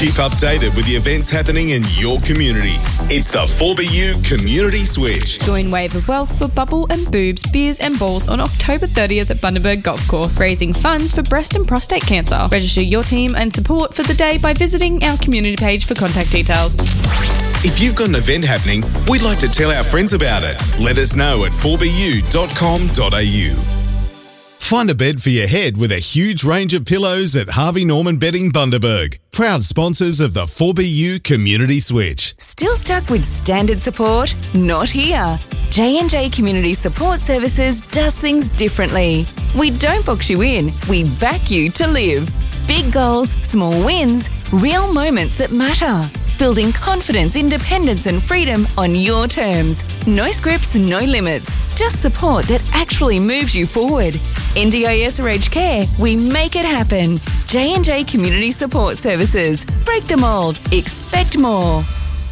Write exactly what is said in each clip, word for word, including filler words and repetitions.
Keep updated with the events happening in your community. It's the four B U Community Switch. Join Wave of Wealth for bubble and boobs, beers and balls on October thirtieth at Bundaberg Golf Course, raising funds for breast and prostate cancer. Register your team and support for the day by visiting our community page for contact details. If you've got an event happening, we'd like to tell our friends about it. Let us know at four b u dot com dot a u. Find a bed for your head with a huge range of pillows at Harvey Norman Bedding Bundaberg. Proud sponsors of the four B U Community Switch. Still stuck with standard support? Not here. J and J Community Support Services does things differently. We don't box you in, we back you to live. Big goals, small wins, real moments that matter. Building confidence, independence and freedom on your terms. No scripts, no limits. Just support that actually moves you forward. N D I S or aged care, we make it happen. J and J Community Support Services. Break the mould. Expect more.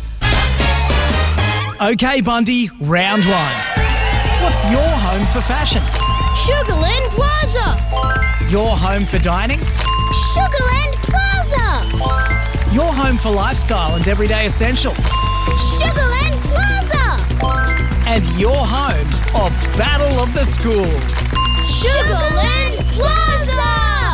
Okay, Bundy, round one. What's your home for fashion? Sugarland Plaza. Your home for dining? Sugarland Plaza. Your home for lifestyle and everyday essentials? Sugarland Plaza. And your home of Battle of the Schools? Sugarland Plaza.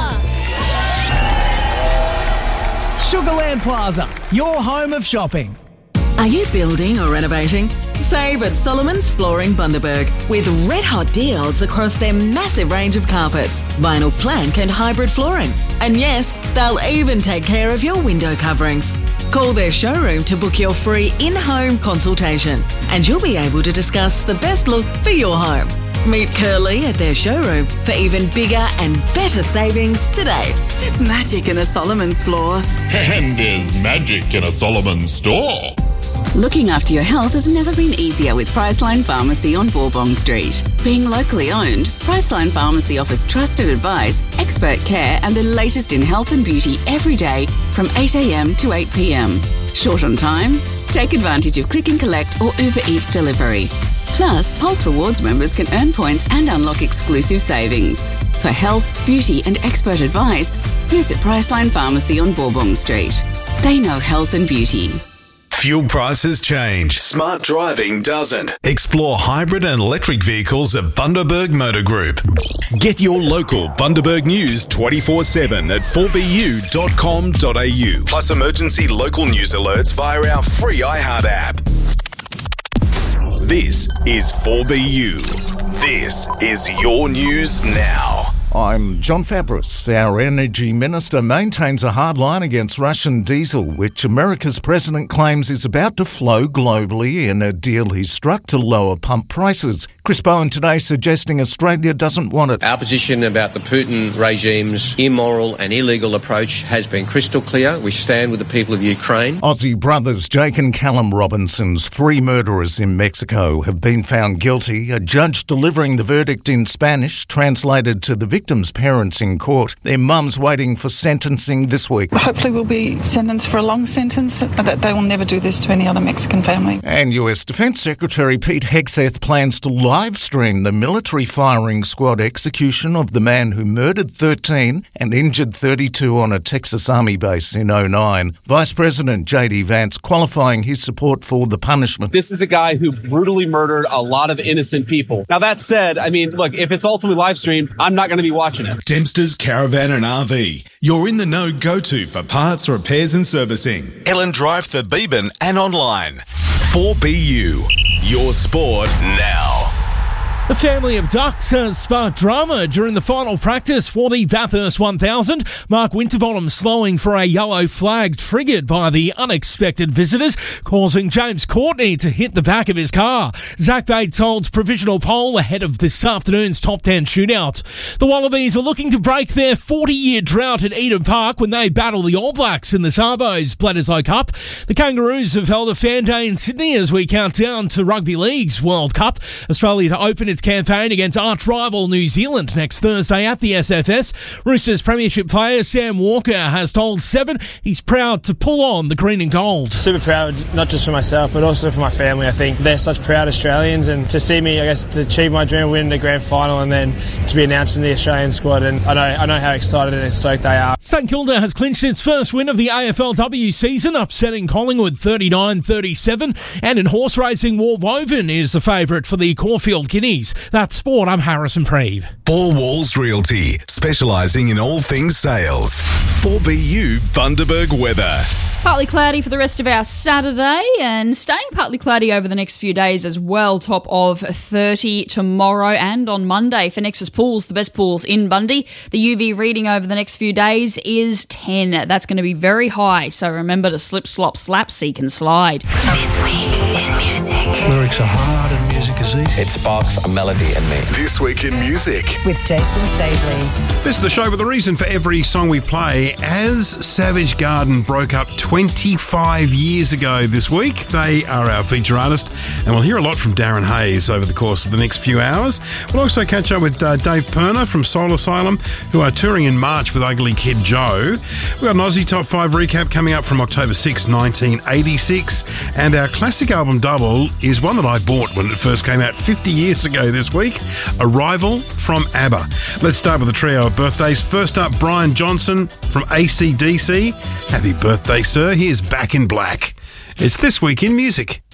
Sugarland Plaza, your home of shopping. Are you building or renovating? Save at Solomon's Flooring Bundaberg with red-hot deals across their massive range of carpets, vinyl plank and hybrid flooring. And yes, they'll even take care of your window coverings. Call their showroom to book your free in-home consultation and you'll be able to discuss the best look for your home. Meet Curly at their showroom for even bigger and better savings today. There's magic in a Solomon's floor. And there's magic in a Solomon's store. Looking after your health has never been easier with Priceline Pharmacy on Bourbon Street. Being locally owned, Priceline Pharmacy offers trusted advice, expert care and the latest in health and beauty every day from eight a m to eight p m. Short on time? Take advantage of Click and Collect or Uber Eats delivery. Plus, Pulse Rewards members can earn points and unlock exclusive savings. For health, beauty and expert advice, visit Priceline Pharmacy on Bourbon Street. They know health and beauty. Fuel prices change. Smart driving doesn't. Explore hybrid and electric vehicles at Bundaberg Motor Group. Get your local Bundaberg news twenty-four seven at four b u dot com dot a u. Plus emergency local news alerts via our free iHeart app. This is four B U. This is your news now. I'm John Fabris. Our Energy Minister maintains a hard line against Russian diesel, which America's president claims is about to flow globally in a deal he's struck to lower pump prices. Chris Bowen today suggesting Australia doesn't want it. Our position about the Putin regime's immoral and illegal approach has been crystal clear. We stand with the people of Ukraine. Aussie brothers Jake and Callum Robinson's three murderers in Mexico have been found guilty. A judge delivering the verdict in Spanish, translated to the victims' parents in court. Their mums waiting for sentencing this week. Hopefully we'll be sentenced for a long sentence, that they will never do this to any other Mexican family. And U S Defence Secretary Pete Hegseth plans to live stream the military firing squad execution of the man who murdered thirteen and injured thirty-two on a Texas Army base in oh nine. Vice President J D Vance qualifying his support for the punishment. This is a guy who brutally murdered a lot of innocent people. Now, that said, I mean, look, if it's ultimately live streamed, I'm not going to be watching it. Dempster's Caravan and R V. You're in the know go-to for parts, repairs and servicing. Ellen Drive for Beeban and online. four B U. Your sport now. A family of ducks has sparked drama during the final practice for the Bathurst one thousand. Mark Winterbottom slowing for a yellow flag triggered by the unexpected visitors, causing James Courtney to hit the back of his car. Zach Bates holds provisional pole ahead of this afternoon's top ten shootout. The Wallabies are looking to break their forty-year drought at Eden Park when they battle the All Blacks in the Sarbo's Bledisloe Cup. The Kangaroos have held a fan day in Sydney as we count down to Rugby League's World Cup. Australia to open its its campaign against arch rival New Zealand next Thursday at the S F S. Roosters premiership player Sam Walker has told Seven he's proud to pull on the green and gold. Super proud, not just for myself, but also for my family. I think they're such proud Australians, and to see me, I guess, to achieve my dream, win the grand final, and then to be announced in the Australian squad, and I know I know how excited and stoked they are. St Kilda has clinched its first win of the A F L W season, upsetting Collingwood thirty-nine thirty-seven, and in horse racing, War Woven is the favourite for the Caulfield Guineas. That's sport. I'm Harrison Preeve. Four Walls Realty, specialising in all things sales. four B U Bundaberg weather. Partly cloudy for the rest of our Saturday and staying partly cloudy over the next few days as well. Top of thirty tomorrow and on Monday for Nexus Pools, the best pools in Bundy. The U V reading over the next few days is ten. That's going to be very high, so remember to slip, slop, slap, seek and slide. This week in music. Lyrics are hard and music is easy. It sparks a melody in me. This week in music. With Jason Staveley. This is the show with the reason for every song we play. As Savage Garden broke up twenty-five years ago this week, they are our feature artist, and we'll hear a lot from Darren Hayes over the course of the next few hours. We'll also catch up with uh, Dave Perner from Soul Asylum, who are touring in March with Ugly Kid Joe. We've got an Aussie Top five recap coming up from October sixth, nineteen eighty-six, and our classic album double is one that I bought when it first came out fifty years ago this week, Arrival from ABBA. Let's start with a trio of birthdays. First up, Brian Johnson from A C D C. Happy birthday, sir. Here's Back in Black. It's This Week in Music.